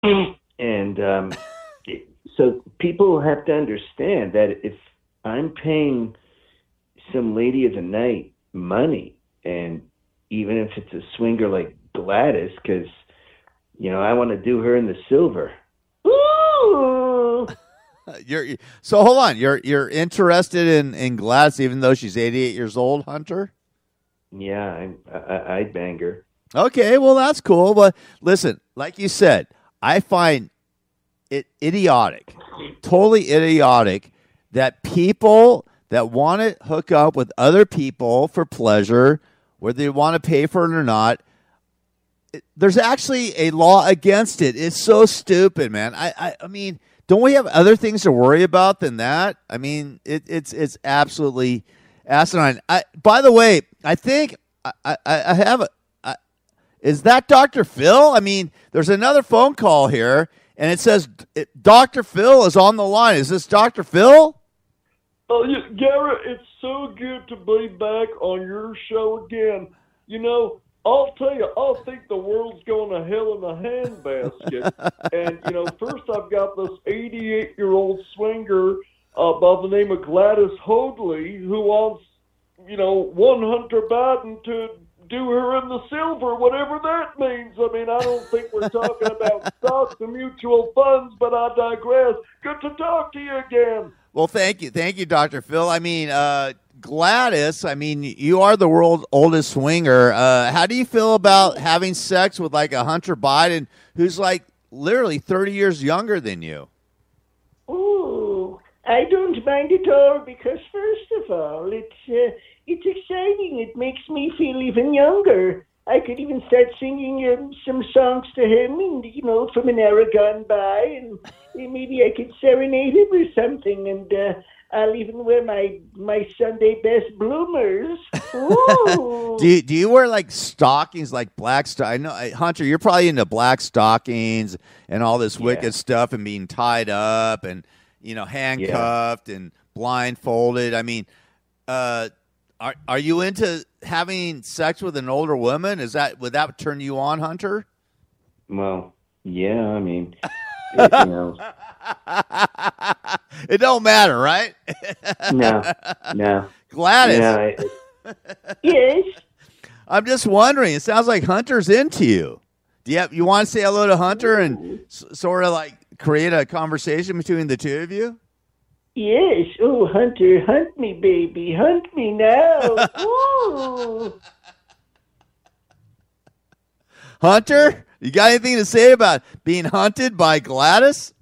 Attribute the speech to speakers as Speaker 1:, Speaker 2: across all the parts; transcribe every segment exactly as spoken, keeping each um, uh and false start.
Speaker 1: And um, so people have to understand that if I'm paying some lady of the night money, and even if it's a swinger like Gladys, because you know I want to do her in the silver. Ooh,
Speaker 2: You're so hold on. You're you're interested in in Gladys, even though she's eighty-eight years old, Hunter.
Speaker 1: yeah, I, I, I'd bang her.
Speaker 2: Okay, well that's cool. But listen, like you said, I find it idiotic, totally idiotic, that people that want to hook up with other people for pleasure, whether they want to pay for it or not, it, there's actually a law against it. It's so stupid, man. I, I, I mean, don't we have other things to worry about than that? I mean, it, it's it's absolutely asinine. I, by the way, I think I, I, I have a. I, is that Doctor Phil? I mean, there's another phone call here, and it says it, Doctor Phil is on the line. Is this Doctor Phil?
Speaker 3: Oh, yeah, Garrett, it's so good to be back on your show again. You know, I'll tell you, I think the world's going to hell in a handbasket. And, you know, first I've got this eighty-eight-year-old swinger uh, by the name of Gladys Hoadley who wants, you know, one Hunter Biden to do her in the silver, whatever that means. I mean, I don't think we're talking about stocks and mutual funds, but I digress. Good to talk to you again.
Speaker 2: Well, thank you. Thank you, Doctor Phil. I mean, uh, Gladys, I mean, you are the world's oldest swinger. Uh, how do you feel about having sex with like a Hunter Biden who's like literally thirty years younger than you?
Speaker 1: Ooh, I don't mind at all because first of all, it's uh, it's exciting. It makes me feel even younger. I could even start singing um, some songs to him, and you know, from an era gone by, and maybe I could serenade him or something. And uh, I'll even wear my my Sunday best bloomers. Ooh.
Speaker 2: do you, do you wear like stockings, like black stock? I know, uh, Hunter, you're probably into black stockings and all this wicked
Speaker 1: Yeah.
Speaker 2: stuff, and being tied up and you know handcuffed yeah. and blindfolded. I mean, uh, are are you into having sex with an older woman? Is that would that turn you on, Hunter?
Speaker 1: Well, yeah. I mean, it, you know,
Speaker 2: it don't matter, right?
Speaker 1: no, no,
Speaker 2: Gladys.
Speaker 1: no, I, yes.
Speaker 2: I'm just wondering. It sounds like Hunter's into you. Do you have, you want to say hello to Hunter and s- sort of like create a conversation between the two of you?
Speaker 1: Yes. Oh, Hunter, hunt me, baby. Hunt me now. Ooh.
Speaker 2: Hunter, you got anything to say about being hunted by Gladys?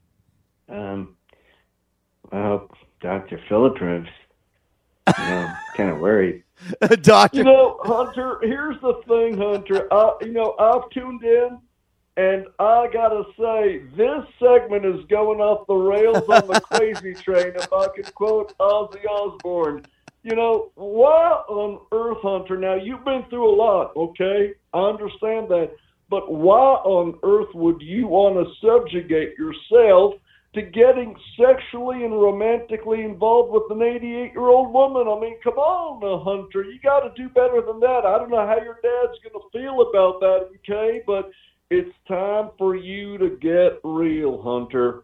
Speaker 1: Um, well, Doctor Phil approves. You know, kind of worried.
Speaker 2: Doctor,
Speaker 3: You know, Hunter, here's the thing, Hunter. I, you know, I've tuned in, and I gotta say, this segment is going off the rails on the crazy train, if I could quote Ozzy Osbourne. You know, why on earth, Hunter? Now, you've been through a lot, okay? I understand that. But why on earth would you want to subjugate yourself to getting sexually and romantically involved with an eighty-eight-year-old woman? I mean, come on, uh, Hunter. You got to do better than that. I don't know how your dad's going to feel about that, okay? But it's time for you to get real, Hunter.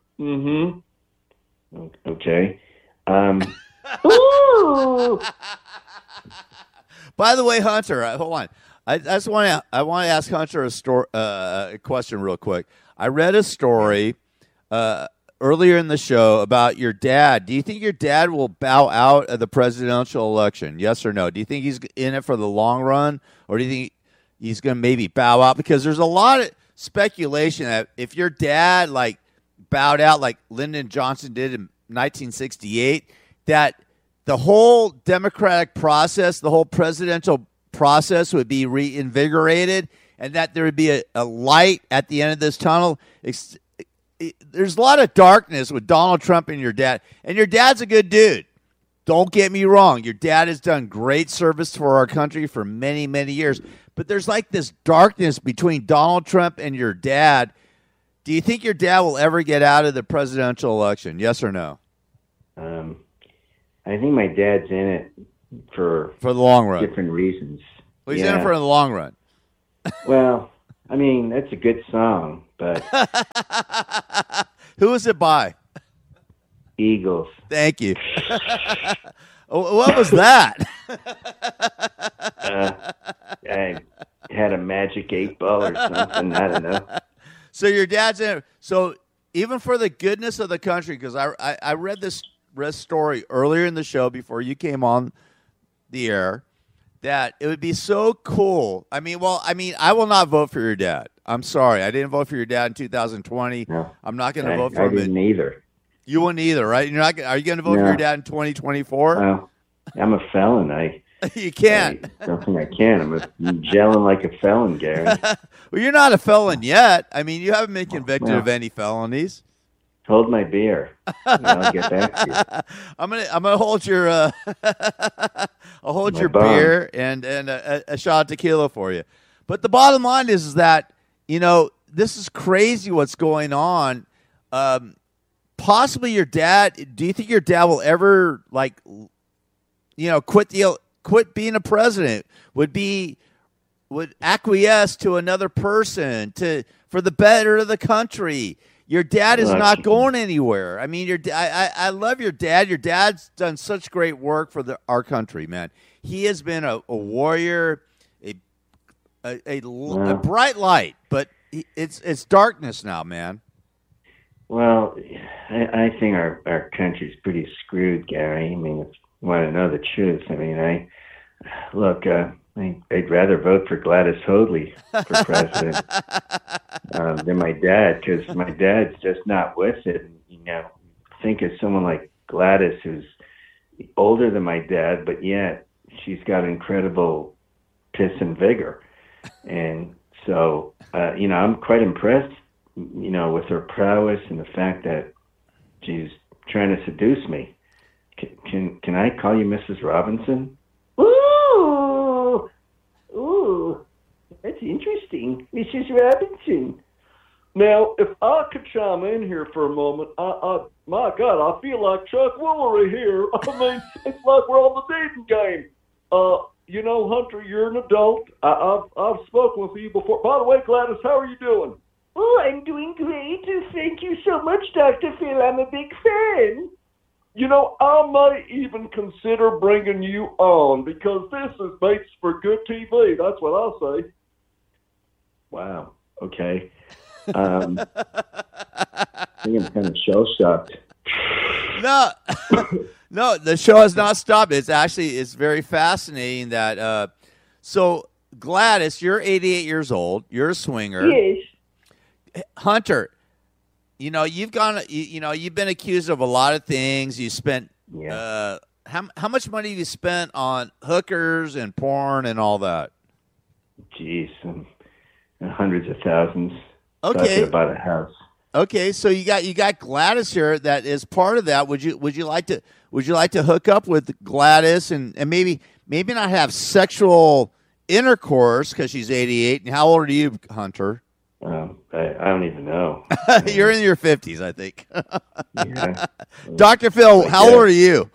Speaker 3: Mm-hmm.
Speaker 1: Okay. Um.
Speaker 2: Ooh. By the way, Hunter, uh, hold on. I, I just want to I want to ask Hunter a story, uh, a question real quick. I read a story uh, earlier in the show about your dad. Do you think your dad will bow out of the presidential election? Yes or no? Do you think he's in it for the long run, or do you think he's going to maybe bow out? Because there's a lot of speculation that if your dad like bowed out like Lyndon Johnson did in nineteen sixty-eight, that the whole democratic process, the whole presidential process would be reinvigorated, and that there would be a, a light at the end of this tunnel. It's, it, there's a lot of darkness with Donald Trump and your dad. And your dad's a good dude. Don't get me wrong. Your dad has done great service for our country for many, many years. But there's like this darkness between Donald Trump and your dad. Do you think your dad will ever get out of the presidential election? Yes or no?
Speaker 1: Um, I think my dad's in it for
Speaker 2: for the long run,
Speaker 1: different reasons.
Speaker 2: Well, he's
Speaker 1: yeah.
Speaker 2: in it for the long run.
Speaker 1: Well, I mean, that's a good song.
Speaker 4: but
Speaker 2: Who is it by?
Speaker 4: Eagles.
Speaker 2: Thank you. What was that?
Speaker 4: Uh, I had a magic eight ball or something. I don't know.
Speaker 2: So your dad's in. So even for the goodness of the country, because I, I I read this read story earlier in the show before you came on the air, that it would be so cool. I mean, well, I mean, I will not vote for your dad. I'm sorry, I didn't vote for your dad in two thousand twenty.
Speaker 4: No,
Speaker 2: I'm not going to
Speaker 4: I,
Speaker 2: vote for
Speaker 4: I
Speaker 2: him.
Speaker 4: didn't either.
Speaker 2: You wouldn't either, right? You're not. Are you going to vote
Speaker 4: No.
Speaker 2: for your dad in twenty twenty-four?
Speaker 4: Well, I'm a felon. I
Speaker 2: You can't.
Speaker 4: I don't think I can. I'm, a, I'm gelling like a felon, Gary.
Speaker 2: Well, you're not a felon yet. I mean, you haven't been convicted
Speaker 4: Well.
Speaker 2: of any felonies.
Speaker 4: Hold my beer. And I'll get back to you.
Speaker 2: I'm gonna I'm gonna hold your uh, I'll hold
Speaker 4: My
Speaker 2: your
Speaker 4: bum.
Speaker 2: beer and and a, a shot of tequila for you. But the bottom line is, is that you know this is crazy what's going on. Um, possibly your dad. Do you think your dad will ever like you know quit the quit being a president? Would be would acquiesce to another person to for the better of the country? Your dad is
Speaker 4: Well,
Speaker 2: not going anywhere. I mean, your da- I, I I love your dad. Your dad's done such great work for the, our country, man. He has been a, a warrior, a a, a, l- a
Speaker 4: Yeah.
Speaker 2: bright light, but he, it's it's darkness now, man.
Speaker 4: Well, I, I think our, our country's pretty screwed, Gary. I mean, if you want to know the truth, I mean, I look. Uh, I, I'd rather vote for Gladys Hoadley for president um, than my dad, because my dad's just not with it. You know, think of someone like Gladys, who's older than my dad, but yet she's got incredible piss and vigor, and so uh, you know, I'm quite impressed. You know, with her prowess and the fact that she's trying to seduce me. Can can, can I call you Missus Robinson?
Speaker 1: Ooh, ooh, that's interesting, Missus Robinson.
Speaker 3: Now, if I could chime in here for a moment, I, I, my God, I feel like Chuck Woolery here. I mean, it's like we're on the dating game. Uh, you know, Hunter, you're an adult. I, I've I've spoken with you before. By the way, Gladys, how are you doing?
Speaker 1: Oh, I'm doing great. Thank you so much, Doctor Phil. I'm a big fan.
Speaker 3: You know, I may even consider bringing you on because this is mates for good T V. That's what I say.
Speaker 4: Wow. Okay. Um, I think I'm kind of shell shocked.
Speaker 2: No, no, the show has not stopped. It's actually it's very fascinating that. Uh, so Gladys, you're eighty-eight years old. You're a swinger.
Speaker 1: Yes.
Speaker 2: Hunter, you know you've gone. You, you know you've been accused of a lot of things. You spent.
Speaker 4: Yeah.
Speaker 2: Uh, how how much money have you spent on hookers and porn and all that?
Speaker 4: Jeez, um, hundreds of thousands.
Speaker 2: Okay.
Speaker 4: So I could have bought a house.
Speaker 2: Okay, so you got you got Gladys here that is part of that. Would you would you like to would you like to hook up with Gladys and, and maybe maybe not have sexual intercourse because she's eighty-eight? And how old are you, Hunter?
Speaker 4: Um, I, I don't even know.
Speaker 2: You're in your fifties, I think.
Speaker 4: Yeah.
Speaker 2: Doctor Phil, how old are you?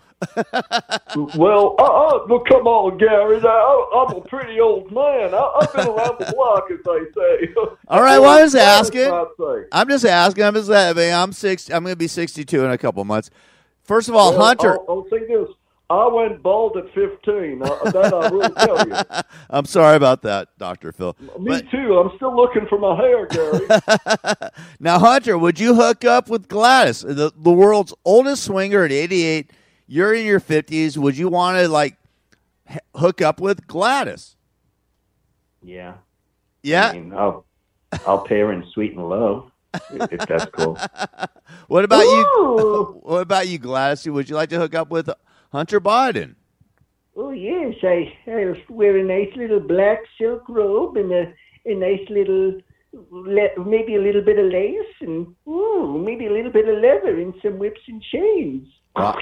Speaker 3: Well, uh, uh, well, come on, Gary. Now, I, I'm a pretty old man. I, I've been around the block, as they say.
Speaker 2: All right, well, I was
Speaker 3: That's
Speaker 2: asking.
Speaker 3: what I'd say.
Speaker 2: I'm just asking. I'm just I mean, I'm six. I'm going to be sixty-two in a couple months. First of all,
Speaker 3: Well,
Speaker 2: Hunter.
Speaker 3: I'll, I'll say this. I went bald at fifteen. Uh, that I will tell you.
Speaker 2: I'm sorry about that, Doctor Phil.
Speaker 3: Me
Speaker 2: But-
Speaker 3: too. I'm still looking for my hair, Gary.
Speaker 2: Now, Hunter, would you hook up with Gladys, the, the world's oldest swinger at eighty-eight? You're in your fifties. Would you want to, like, h- hook up with Gladys?
Speaker 4: Yeah.
Speaker 2: Yeah?
Speaker 4: I mean, I'll, I'll pay her in sweet and low, if if that's cool.
Speaker 2: What about you?
Speaker 1: Ooh.
Speaker 2: What about you, Gladys? Would you like to hook up with Hunter Biden?
Speaker 1: Oh, yes. I, I'll wear a nice little black silk robe and a, a nice little, le- maybe a little bit of lace and, ooh, maybe a little bit of leather and some whips and chains.
Speaker 2: Wow.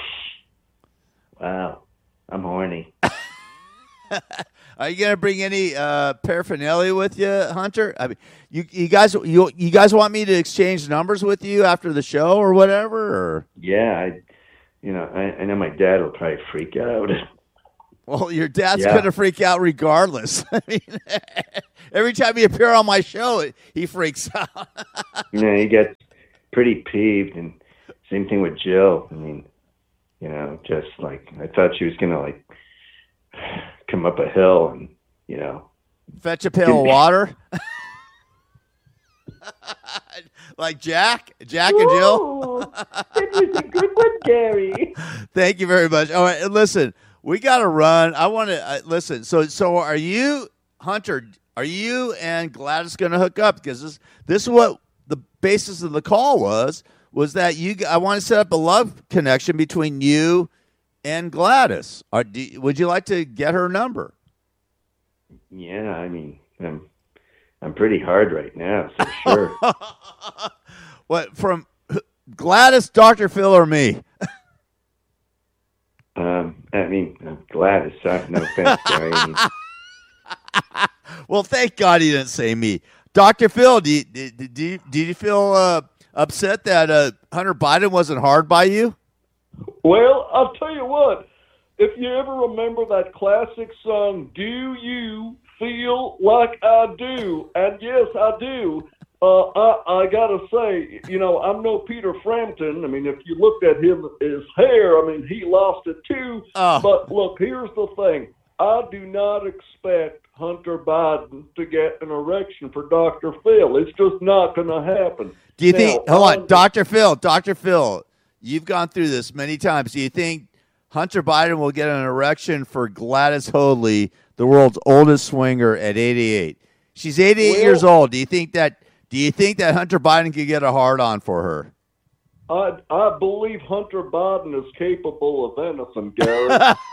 Speaker 4: Wow. I'm horny.
Speaker 2: Are you gonna bring any uh, paraphernalia with you, Hunter? I mean, you you guys you you guys want me to exchange numbers with you after the show or whatever? Or
Speaker 4: Yeah, I, you know, I, I know my dad will probably freak out.
Speaker 2: Well, your dad's
Speaker 4: Yeah.
Speaker 2: going to freak out regardless. I mean, every time you appear on my show, he freaks out.
Speaker 4: You know, he gets pretty peeved, and same thing with Jill. I mean, you know, just like I thought she was gonna like come up a hill and, you know,
Speaker 2: Fetch a pail of water. Like Jack, Jack and Jill.
Speaker 1: Ooh, that was a good one, Gary.
Speaker 2: Thank you very much. All right, listen, we got to run. I want to uh, listen. So, so are you, Hunter? Are you and Gladys going to hook up? Because this, this is what the basis of the call was. Was that you? I want to set up a love connection between you and Gladys. Are, do, would you like to get her number?
Speaker 4: yeah, I mean, I'm I'm pretty hard right now, so sure.
Speaker 2: What, from Gladys, Doctor Phil, or me?
Speaker 4: um, I mean, I'm Gladys. Uh, no offense, Gary. I mean,
Speaker 2: Well, thank God he didn't say me. Doctor Phil, do you, did, do you, did you feel uh, upset that uh, Hunter Biden wasn't hard by you?
Speaker 3: Well, I'll tell you what. If you ever remember that classic song, Do You Feel Like I Do? And yes, I do. Uh, I, I gotta say, you know, I'm no Peter Frampton. I mean, if you looked at him, his hair, I mean, he lost it too.
Speaker 2: Oh.
Speaker 3: But look, here's the thing. I do not expect Hunter Biden to get an erection for Doctor Phil. It's just not going to happen.
Speaker 2: Do you
Speaker 3: Now,
Speaker 2: think, hold on,
Speaker 3: um,
Speaker 2: Doctor Phil, Doctor Phil, you've gone through this many times. Do you think Hunter Biden will get an erection for Gladys Hoadley, the world's oldest swinger at eighty-eight? She's eighty-eight
Speaker 3: Well-
Speaker 2: years old. Do you think that, do you think that Hunter Biden could get a hard on for her?
Speaker 3: I, I believe Hunter Biden is capable of anything, Gary.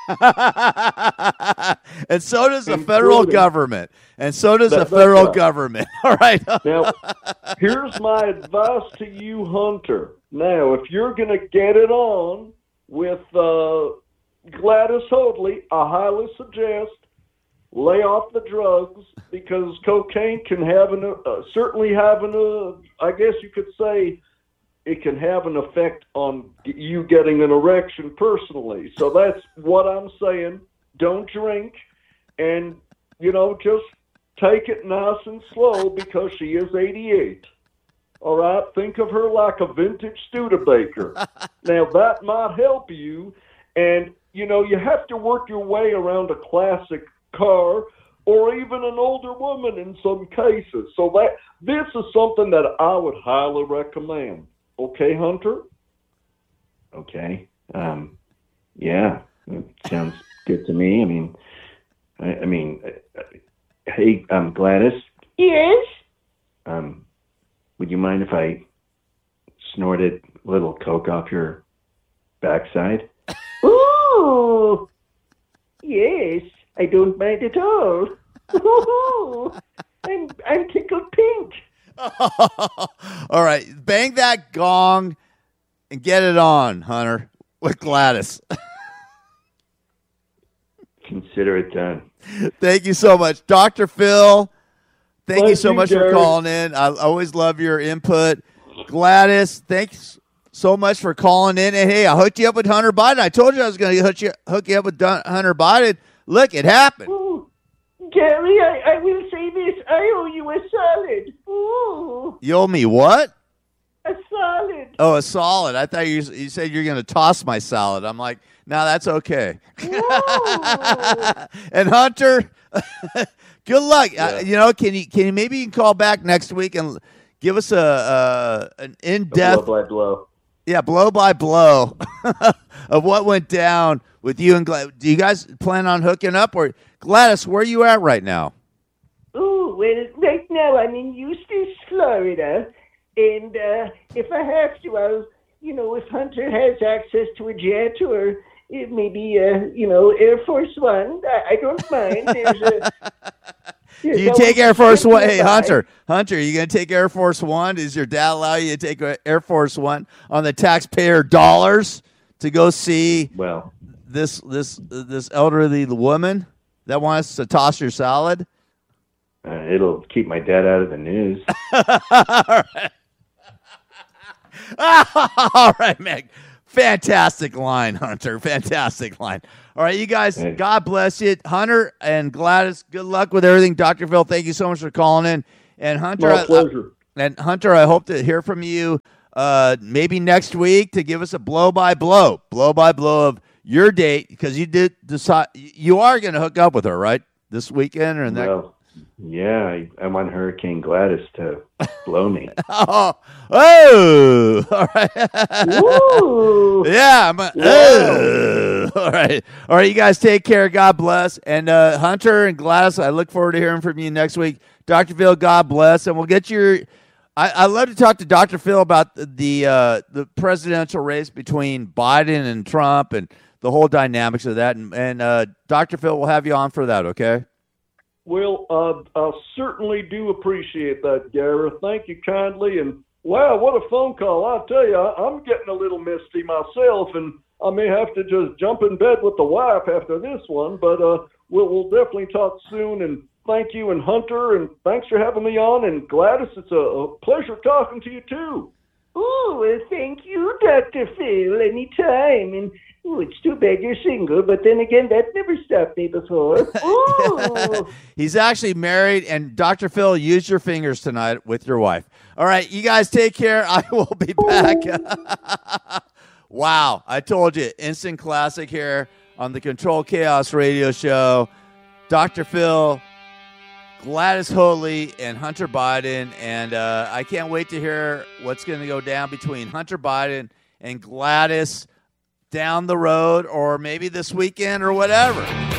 Speaker 2: And so does the federal
Speaker 3: Including-
Speaker 2: government. And so does
Speaker 3: That-
Speaker 2: the
Speaker 3: that's
Speaker 2: federal
Speaker 3: right.
Speaker 2: government. All right.
Speaker 3: Now, here's my advice to you, Hunter. Now, if you're going to get it on with uh, Gladys Hoadley, I highly suggest lay off the drugs, because cocaine can have an uh, certainly have an uh, I guess you could say it can have an effect on you getting an erection personally. So that's what I'm saying. Don't drink, and you know, just take it nice and slow, because she is eighty-eight. All right, think of her like a vintage Studebaker. Now that might help you, and you know, you have to work your way around a classic car, or even an older woman in some cases. So that this is something that I would highly recommend. Okay, Hunter?
Speaker 4: okay. Um, yeah, it sounds good to me. I mean, I, I mean, uh, uh, hey, um, Gladys,
Speaker 1: Yes?
Speaker 4: um, would you mind if I snorted a little coke off your backside?
Speaker 1: Ooh, yes, I don't mind at all. Ooh, I'm, I'm tickled pink.
Speaker 2: All right. Bang that gong and get it on, Hunter, with Gladys.
Speaker 4: Consider it done.
Speaker 2: Thank you so much. Doctor Phil, thank you
Speaker 3: Thank
Speaker 2: so
Speaker 3: you,
Speaker 2: much for
Speaker 3: Gary.
Speaker 2: calling in. I always love your input. Gladys, thanks so much for calling in. And hey, I hooked you up with Hunter Biden. I told you I was going to hook you, hook you up with Dun- Hunter Biden. Look, it happened.
Speaker 1: Ooh, Gary, I, I will say this. I owe you a salad. Ooh,
Speaker 2: You owe me what?
Speaker 1: a salad.
Speaker 2: Oh, a solid. I thought you, you said you're going to toss my salad. I'm like, no, that's okay.
Speaker 1: Ooh.
Speaker 2: And Hunter, good luck.
Speaker 4: Yeah.
Speaker 2: Uh, you know, can you can you maybe you can call back next week and give us a, a an in depth,
Speaker 4: Blow by blow.
Speaker 2: yeah, blow by blow of what went down with you and Gladys. Do you guys plan on hooking up, or Gladys? Where are you at right now?
Speaker 1: Ooh, well, right now I'm in Eustis, Florida, and uh, if I have to, I'll, you know, if Hunter has access to a jet or it maybe, uh, you know, Air Force One, I, I don't mind. There's a, there's
Speaker 2: Do you
Speaker 1: always
Speaker 2: take Air Force One? Hey,
Speaker 1: nearby.
Speaker 2: Hunter, Hunter, you gonna take Air Force One? Does your dad allow you to take Air Force One on the taxpayer dollars to go see
Speaker 4: Well,
Speaker 2: this this this elderly woman that wants to toss your salad?
Speaker 4: uh, it'll keep my dad out of the news.
Speaker 2: All right. All right, man. Fantastic line, Hunter. Fantastic line. All right, you guys, God bless you. Hunter and Gladys, good luck with everything. Doctor Phil, thank you so much for calling in. And Hunter,
Speaker 3: My pleasure.
Speaker 2: I, and Hunter, I hope to hear from you uh, maybe next week to give us a blow-by-blow, blow-by-blow of your date, because you did decide you are going to hook up with her, right? This weekend or next?
Speaker 4: Well, yeah, I, I'm on Hurricane Gladys to blow me.
Speaker 2: oh, oh, all right.
Speaker 1: Ooh.
Speaker 2: yeah, I'm a, oh. All right. All right, you guys take care. God bless. And uh, Hunter and Gladys, I look forward to hearing from you next week. Doctor Phil, God bless. And we'll get your I, I love to talk to Doctor Phil about the the, uh, the presidential race between Biden and Trump and the whole dynamics of that. And, and uh, Doctor Phil, we'll have you on for that, okay?
Speaker 3: Well, uh, I certainly do appreciate that, Gary. Thank you kindly. And wow, what a phone call. I'll tell you, I, I'm getting a little misty myself, and I may have to just jump in bed with the wife after this one, but uh, we'll, we'll definitely talk soon. And thank you, and Hunter, and thanks for having me on. And Gladys, it's a, a pleasure talking to you, too.
Speaker 1: Oh, well, thank you, Doctor Phil, anytime. And oh, it's too bad you're single, but then again, that never stopped me before. Ooh.
Speaker 2: He's actually married, and Doctor Phil, use your fingers tonight with your wife. All right, you guys take care. I will be back. Wow, I told you, instant classic here on the Control Chaos Radio Show. Doctor Phil, Gladys Hoadley, and Hunter Biden, and uh, I can't wait to hear what's going to go down between Hunter Biden and Gladys down the road, or maybe this weekend or whatever.